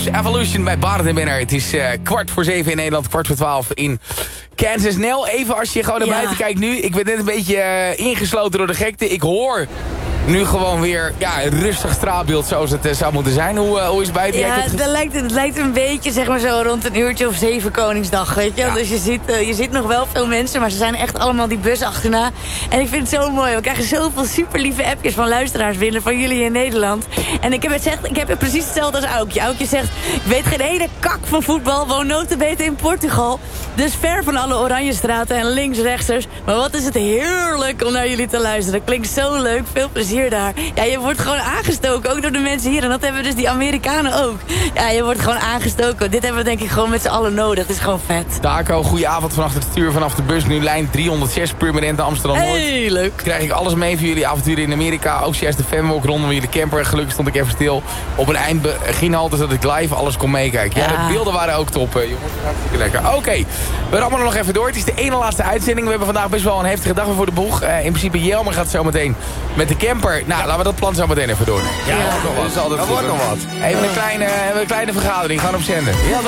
Evolution bij Barend en Benner. Het is 6:15 in Nederland, 11:15 in Kansas. Nel, even als je gewoon naar buiten kijkt nu. Ik ben net een beetje ingesloten door de gekte. Ik hoor nu gewoon weer een rustig straatbeeld zoals het zou moeten zijn. Hoe is het bij het lijkt een beetje zeg maar zo rond een uurtje of 7 Koningsdag, weet je. Ja. Dus je ziet nog wel veel mensen, maar ze zijn echt allemaal die bus achterna. En ik vind het zo mooi. We krijgen zoveel super lieve appjes van luisteraars binnen van jullie in Nederland. En ik heb het precies hetzelfde als Aukje. Aukje zegt, ik weet geen ene kak van voetbal, woon notabene in Portugal. Dus ver van alle oranje straten en links-rechters. Maar wat is het heerlijk om naar jullie te luisteren. Klinkt zo leuk, veel plezier daar. Ja, je wordt gewoon aangestoken, ook door de mensen hier. En dat hebben dus die Amerikanen ook. Ja, je wordt gewoon aangestoken. Dit hebben we denk ik gewoon met z'n allen nodig. Het is gewoon vet. Taco, goedenavond vanaf het stuur vanaf de bus. Nu lijn 306 permanent Amsterdam-Noord. Hey, leuk. Krijg ik alles mee voor jullie avonturen in Amerika. Ook de fanwalk rondom jullie camper. Gelukkig stond ik even stil. Op een eindbeginhalte zodat ik live alles kon meekijken. Ja, de beelden waren ook top. Jongens, hartstikke lekker. Oké, we rammen er nog even door. Het is de ene laatste uitzending. We hebben vandaag best wel een heftige dag voor de boeg. In principe Jelmer gaat zo meteen met de camper. Nou, laten we dat plan zo meteen even doen. Ja, dat wordt nog wat. Even een kleine vergadering. Gaan op zenden. Ja,